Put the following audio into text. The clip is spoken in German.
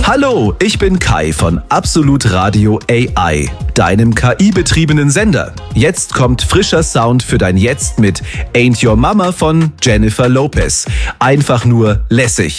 Hallo, ich bin Kai von Absolut Radio AI, deinem KI-betriebenen Sender. Jetzt kommt frischer Sound für dein Jetzt mit Ain't Your Mama von Jennifer Lopez. Einfach nur lässig.